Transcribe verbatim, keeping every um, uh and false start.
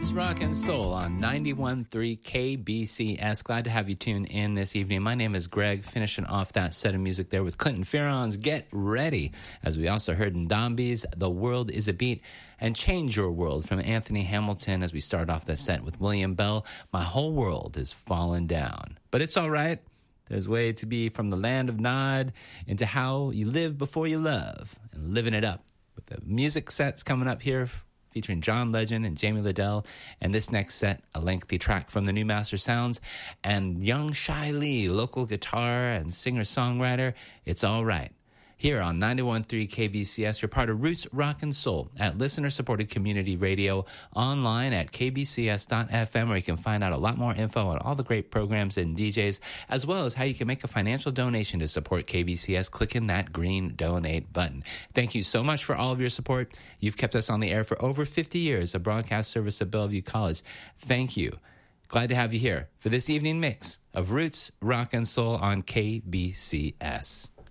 Roots Rock and Soul on ninety-one point three K B C S. Glad to have you tune in this evening. My name is Greg, finishing off that set of music there with Clinton Fearon's Get Ready, as we also heard Ndambi's The World is a Beat, and Change Your World from Anthony Hamilton as we start off the set with William Bell, My Whole World is Falling Down. But it's all right. There's a way to be from the land of Nod into how you live before you love and living it up. With the music sets coming up here featuring John Legend and Jamie Liddell, and this next set, a lengthy track from the New Master Sounds, and Young Shai Lee, local guitar and singer-songwriter, It's All Right. Here on ninety-one point three K B C S, you're part of Roots Rock and Soul at listener-supported community radio, online at k b c s dot f m, where you can find out a lot more info on all the great programs and D Js, as well as how you can make a financial donation to support K B C S, clicking that green donate button. Thank you so much for all of your support. You've kept us on the air for over fifty years, a broadcast service at Bellevue College. Thank you. Glad to have you here for this evening mix of Roots Rock and Soul on K B C S.